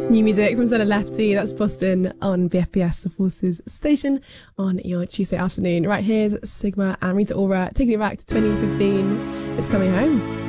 New music from Zella Lefty. That's Boston on BFBS, the Forces station, on your Tuesday afternoon. Right, here's Sigma and Rita Ora taking it back to 2015. It's Coming Home.